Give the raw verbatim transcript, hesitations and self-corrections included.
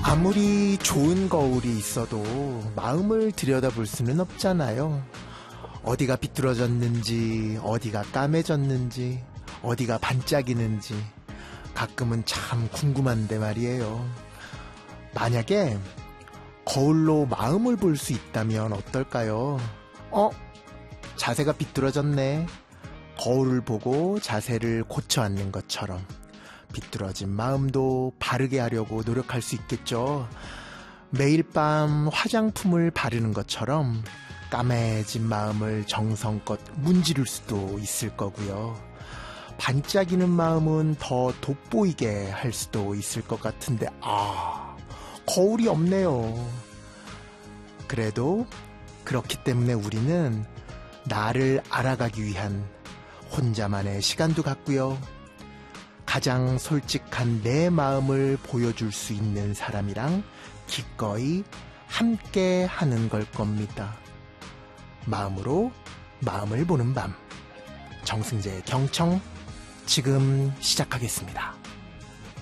아무리 좋은 거울이 있어도 마음을 들여다볼 수는 없잖아요. 어디가 비뚤어졌는지, 어디가 까매졌는지, 어디가 반짝이는지 가끔은 참 궁금한데 말이에요. 만약에 거울로 마음을 볼 수 있다면 어떨까요? 어? 자세가 비뚤어졌네. 거울을 보고 자세를 고쳐 앉는 것처럼 비뚤어진 마음도 바르게 하려고 노력할 수 있겠죠. 매일 밤 화장품을 바르는 것처럼 까매진 마음을 정성껏 문지를 수도 있을 거고요. 반짝이는 마음은 더 돋보이게 할 수도 있을 것 같은데 아, 거울이 없네요. 그래도 그렇기 때문에 우리는 나를 알아가기 위한 혼자만의 시간도 갖고요. 가장 솔직한 내 마음을 보여줄 수 있는 사람이랑 기꺼이 함께 하는 걸 겁니다. 마음으로 마음을 보는 밤. 정승재의 경청 지금 시작하겠습니다.